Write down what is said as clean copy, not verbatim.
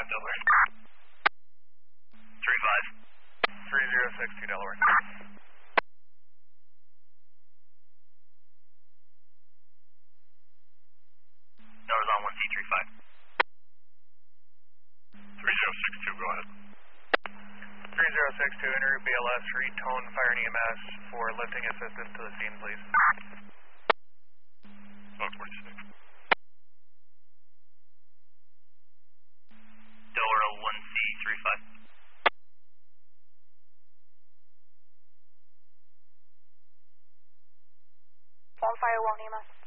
Delaware. 3062 Delaware. Tower's on 1C35. 3062, go ahead. 3062, en route BLS, retone fire and EMS for lifting assistance to the scene, please. Talk 46. Delaware 1C35. One fire, one EMS.